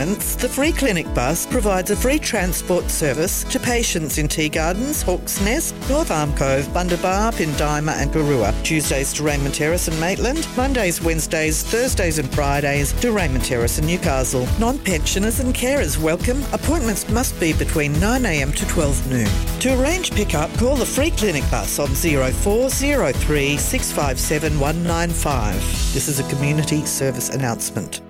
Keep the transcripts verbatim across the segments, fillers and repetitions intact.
The Free Clinic Bus provides a free transport service to patients in Tea Gardens, Hawke's Nest, North Arm Cove, Bundabar, Pindima and Garua. Tuesdays to Raymond Terrace and Maitland. Mondays, Wednesdays, Thursdays and Fridays to Raymond Terrace and Newcastle. Non-pensioners and carers welcome. Appointments must be between nine a m to twelve noon. To arrange pick-up, call the Free Clinic Bus on zero four zero three six five seven one nine five. This is a community service announcement.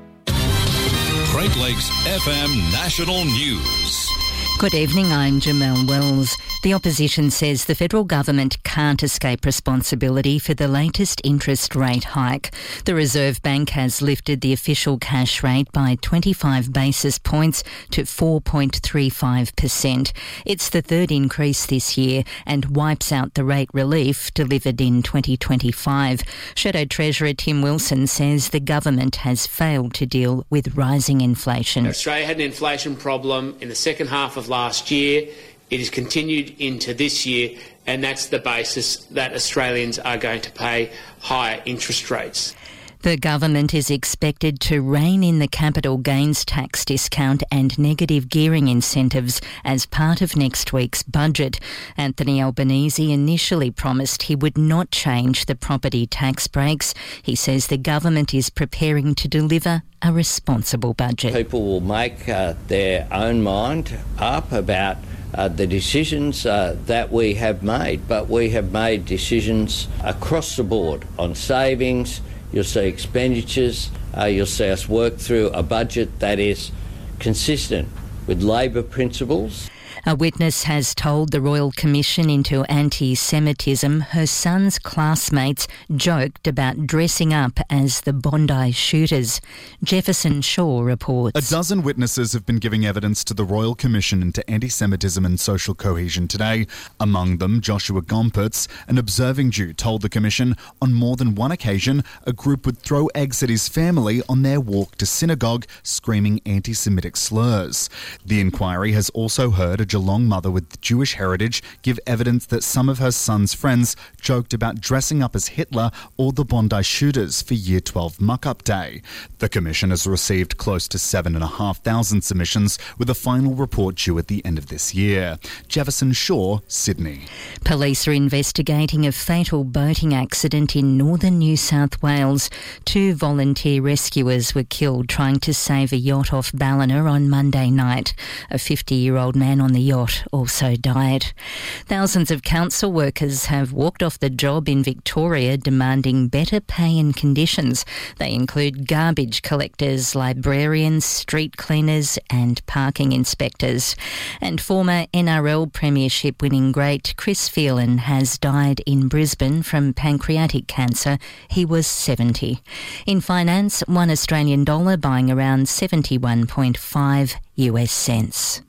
Great Lakes F M National News. Good evening, I'm Jamelle Wells. The opposition says the federal government can't escape responsibility for the latest interest rate hike. The Reserve Bank has lifted the official cash rate by twenty-five basis points to four point three five percent. It's the third increase this year and wipes out the rate relief delivered in twenty twenty-five. Shadow Treasurer Tim Wilson says the government has failed to deal with rising inflation. Australia had an inflation problem in the second half of last year. It has continued into this year, and that's the basis that Australians are going to pay higher interest rates. The government is expected to rein in the capital gains tax discount and negative gearing incentives as part of next week's budget. Anthony Albanese initially promised he would not change the property tax breaks. He says the government is preparing to deliver a responsible budget. People will make uh, their own mind up about Uh, the decisions uh, that we have made, but we have made decisions across the board on savings. You'll see expenditures, uh, you'll see us work through a budget that is consistent with Labor principles. A witness has told the Royal Commission into Anti-Semitism her son's classmates joked about dressing up as the Bondi shooters. Jefferson Shaw reports. A dozen witnesses have been giving evidence to the Royal Commission into Anti-Semitism and Social Cohesion today. Among them, Joshua Gompertz, an observing Jew, told the Commission on more than one occasion a group would throw eggs at his family on their walk to synagogue, screaming anti-Semitic slurs. The inquiry has also heard a Geelong mother with Jewish heritage give evidence that some of her son's friends joked about dressing up as Hitler or the Bondi shooters for Year twelve Muck-Up Day. The Commission has received close to seven thousand five hundred submissions, with a final report due at the end of this year. Jefferson Shaw, Sydney. Police are investigating a fatal boating accident in northern New South Wales. Two volunteer rescuers were killed trying to save a yacht off Ballina on Monday night. A fifty-year-old man on the yacht also died. Thousands of council workers have walked off the job in Victoria demanding better pay and conditions. They include garbage collectors, librarians, street cleaners and parking inspectors. And former N R L Premiership winning great Chris Phelan has died in Brisbane from pancreatic cancer. He was seventy. In finance, one Australian dollar buying around seventy-one point five U S cents.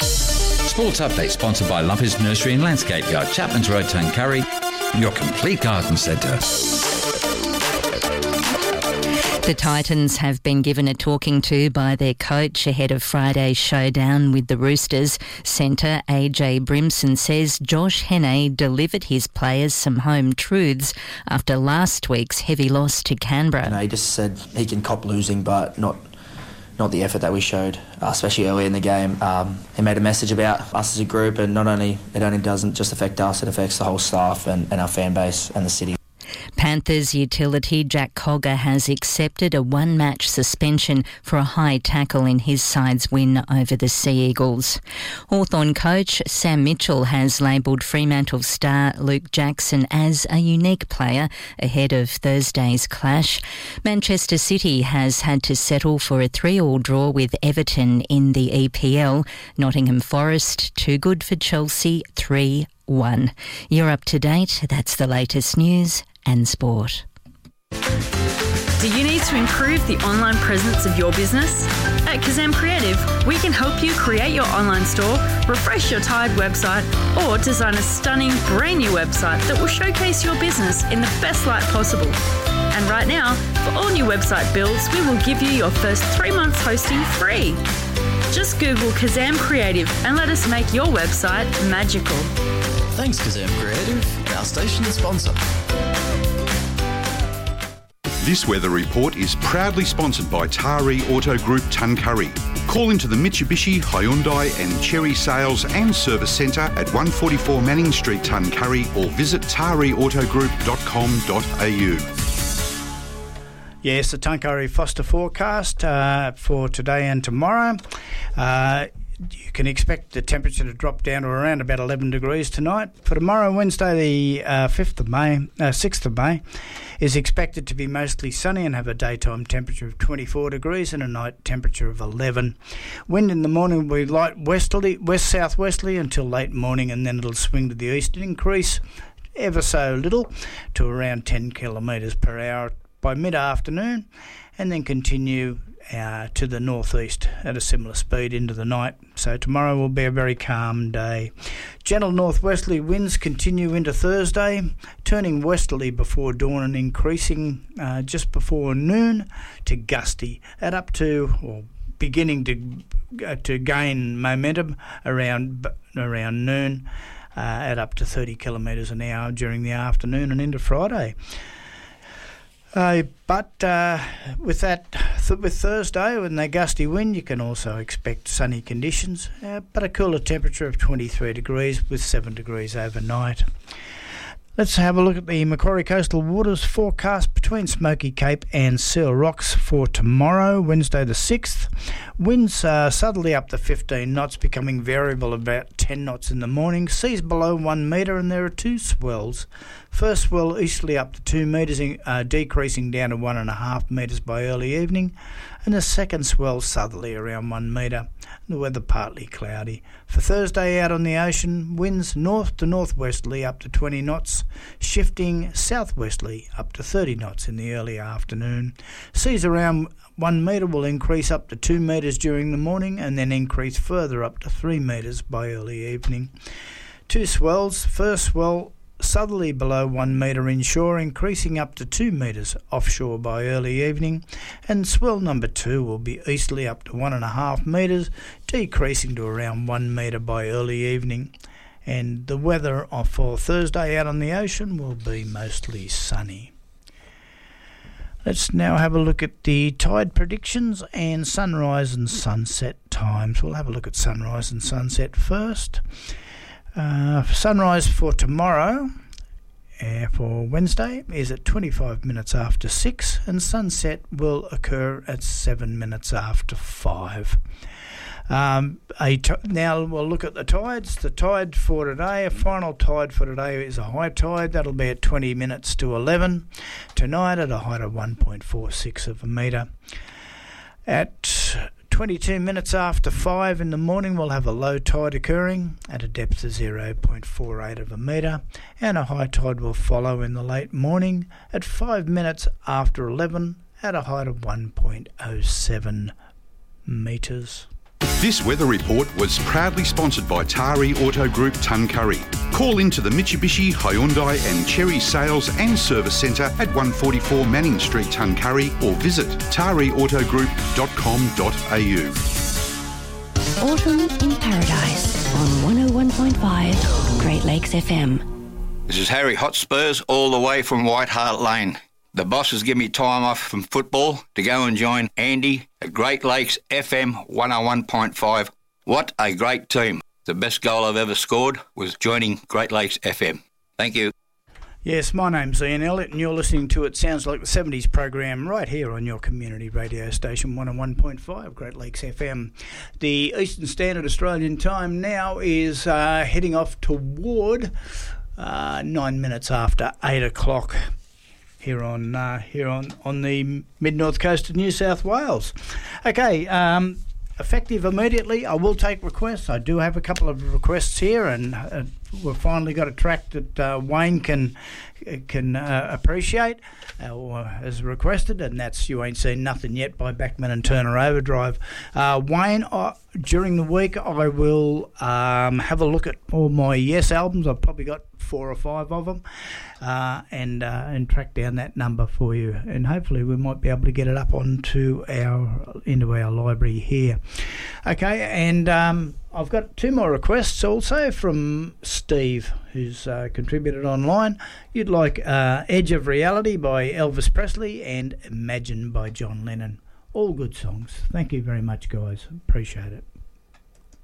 Sports Update sponsored by Lumpy's Nursery and Landscape Yard, Chapman's Road, Tuncurry, your complete garden centre. The Titans have been given a talking to by their coach ahead of Friday's showdown with the Roosters. Centre A J Brimson says Josh Henne delivered his players some home truths after last week's heavy loss to Canberra. You know, he just said he can cop losing, but not not the effort that we showed, uh, especially early in the game. Um, he made a message about us as a group, and not only it only doesn't just affect us, it affects the whole staff and, and our fan base and the city. Panthers utility Jack Cogger has accepted a one-match suspension for a high tackle in his side's win over the Sea Eagles. Hawthorn coach Sam Mitchell has labelled Fremantle star Luke Jackson as a unique player ahead of Thursday's clash. Manchester City has had to settle for a three-all draw with Everton in the E P L. Nottingham Forest, too good for Chelsea, three one. You're up to date. That's the latest news and sport. Do you need to improve the online presence of your business? At Kazam Creative, we can help you create your online store, refresh your tired website, or design a stunning brand new website that will showcase your business in the best light possible. And right now, for all new website builds, we will give you your first three months hosting free. Just Google Kazam Creative and let us make your website magical. Thanks, Kazam Creative, our station sponsor. This weather report is proudly sponsored by Taree Auto Group Tuncurry. Call into the Mitsubishi, Hyundai and Cherry Sales and Service Centre at one forty-four Manning Street, Tuncurry, or visit taree auto group dot com dot a u. Yes, the Tuncurry Foster forecast uh, for today and tomorrow. Uh, You can expect the temperature to drop down to around about eleven degrees tonight. For tomorrow, Wednesday, the uh, fifth of May, uh, sixth of May, is expected to be mostly sunny and have a daytime temperature of twenty-four degrees and a night temperature of eleven. Wind in the morning will be light westerly, west-southwesterly until late morning, and then it'll swing to the east and increase ever so little to around ten kilometres per hour by mid-afternoon, and then continue Uh, to the northeast at a similar speed into the night. So tomorrow will be a very calm day. Gentle northwesterly winds continue into Thursday, turning westerly before dawn and increasing uh, just before noon to gusty at up to, or beginning to uh, to gain momentum around around noon uh, at up to thirty kilometres an hour during the afternoon and into Friday. Uh, but uh, with that, th- with Thursday, with the gusty wind, you can also expect sunny conditions, uh, but a cooler temperature of twenty-three degrees with seven degrees overnight. Let's have a look at the Macquarie Coastal Waters forecast between Smoky Cape and Seal Rocks for tomorrow, Wednesday the sixth. Winds uh, southerly up to fifteen knots, becoming variable about ten knots in the morning. Seas below one metre, and there are two swells. First swell easterly up to two metres, uh, decreasing down to one and a half metres by early evening, and the second swell southerly around one metre. The weather partly cloudy. For Thursday out on the ocean, winds north to northwesterly up to twenty knots, shifting southwesterly up to thirty knots in the early afternoon. Seas around one metre will increase up to two metres during the morning and then increase further up to three metres by early evening. Two swells. First swell southerly below one metre inshore, increasing up to two metres offshore by early evening, and swell number two will be easterly up to one and a half metres, decreasing to around one metre by early evening. And the weather for Thursday out on the ocean will be mostly sunny. Let's now have a look at the tide predictions and sunrise and sunset times. We'll have a look at sunrise and sunset first. Uh, sunrise for tomorrow, uh, for Wednesday, is at twenty-five minutes after six, and sunset will occur at seven minutes after five. Um, a t- now we'll look at the tides. The tide for today, a final tide for today is a high tide. That'll be at twenty minutes to eleven. Tonight at a height of one point four six of a metre. At twenty-two minutes after five in the morning, we'll have a low tide occurring at a depth of zero point four eight of a metre, and a high tide will follow in the late morning at five minutes after eleven at a height of one point oh seven metres. This weather report was proudly sponsored by Taree Auto Group Tuncurry. Call into the Mitsubishi, Hyundai and Cherry Sales and Service Centre at one forty-four Manning Street, Tuncurry, or visit taree auto group dot com dot a u. Autumn in Paradise on one oh one point five Great Lakes F M. This is Harry Hotspurs all the way from White Hart Lane. The boss has given me time off from football to go and join Andy at Great Lakes F M one oh one point five. What a great team. The best goal I've ever scored was joining Great Lakes F M. Thank you. Yes, my name's Ian Elliott and you're listening to It Sounds Like the seventies program right here on your community radio station one oh one point five Great Lakes F M. The Eastern Standard Australian Time now is uh, heading off toward uh, nine minutes after eight o'clock. Here on uh, here on, on the mid-north coast of New South Wales. Okay, um, effective immediately. I will take requests. I do have a couple of requests here, and uh, we've finally got a track that uh, Wayne can can uh, appreciate uh, or has requested, and that's "You Ain't Seen Nothing Yet" by Backman and Turner Overdrive. Uh, Wayne, uh, during the week I will um, have a look at all my Yes albums. I've probably got four or five of them. Uh, and uh, and track down that number for you, and hopefully we might be able to get it up onto our into our library here. Okay, and um, I've got two more requests also from Steve, who's uh, contributed online. You'd like uh, Edge of Reality by Elvis Presley and Imagine by John Lennon. All good songs. Thank you very much, guys. Appreciate it.